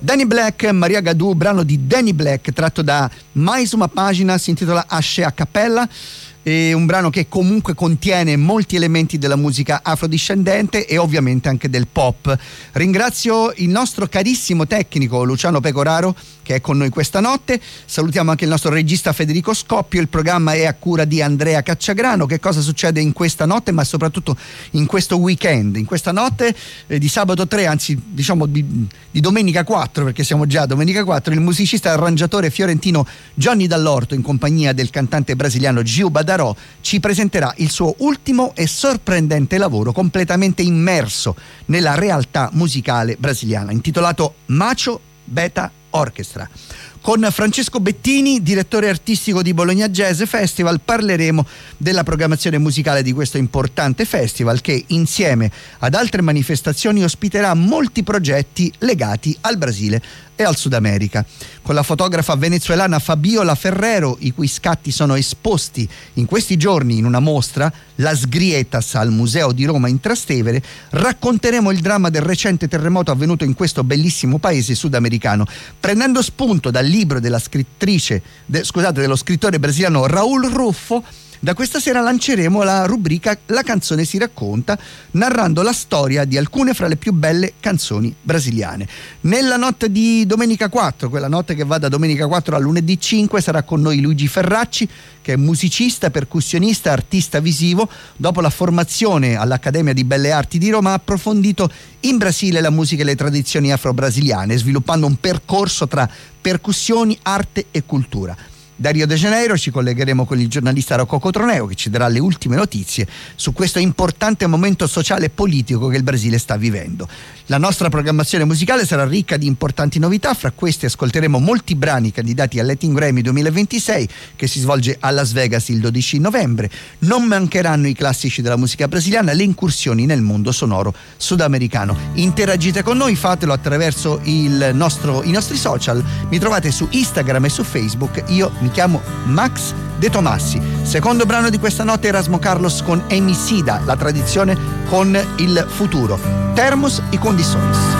Danny Black, Maria Gadou, brano di Danny Black tratto da Mais uma Pagina, si intitola Asce a Cappella. È un brano che comunque contiene molti elementi della musica afrodiscendente e ovviamente anche del pop. Ringrazio il nostro carissimo tecnico Luciano Pecoraro che è con noi questa notte. Salutiamo anche il nostro regista Federico Scoppio. Il programma è a cura di Andrea Cacciagrano. Che cosa succede in questa notte, ma soprattutto in questo weekend, in questa notte di sabato 3, anzi diciamo di domenica 4, perché siamo già a domenica 4, il musicista e arrangiatore fiorentino Johnny Dall'Orto, in compagnia del cantante brasiliano Gil Badarò, ci presenterà il suo ultimo e sorprendente lavoro completamente immerso nella realtà musicale brasiliana, intitolato Macho Beta Orchestra. Con Francesco Bettini, direttore artistico di Bologna Jazz Festival, parleremo della programmazione musicale di questo importante festival che, insieme ad altre manifestazioni, ospiterà molti progetti legati al Brasile e al Sud America. Con la fotografa venezuelana Fabiola Ferrero, i cui scatti sono esposti in questi giorni in una mostra, Las Grietas, al Museo di Roma in Trastevere, racconteremo il dramma del recente terremoto avvenuto in questo bellissimo paese sudamericano, prendendo spunto dal libro dello scrittore brasiliano Raul Ruffo. Da questa sera lanceremo la rubrica La canzone si racconta, narrando la storia di alcune fra le più belle canzoni brasiliane. Nella notte di domenica 4, quella notte che va da domenica 4 a lunedì 5, sarà con noi Luigi Ferracci, che è musicista, percussionista, artista visivo. Dopo la formazione all'Accademia di Belle Arti di Roma ha approfondito in Brasile la musica e le tradizioni afro-brasiliane, sviluppando un percorso tra percussioni, arte e cultura. Da Rio de Janeiro ci collegheremo con il giornalista Rocco Cotroneo, che ci darà le ultime notizie su questo importante momento sociale e politico che il Brasile sta vivendo. La nostra programmazione musicale sarà ricca di importanti novità. Fra questi ascolteremo molti brani candidati al Latin Grammy 2026, che si svolge a Las Vegas il 12 novembre. Non mancheranno i classici della musica brasiliana, le incursioni nel mondo sonoro sudamericano. Interagite con noi, fatelo attraverso i nostri social. Mi trovate su Instagram e su Facebook. Io mi chiamo Max De Tomassi. Secondo brano di questa notte, Erasmo Carlos con Emicida, la tradizione con il futuro. Termos e Condições.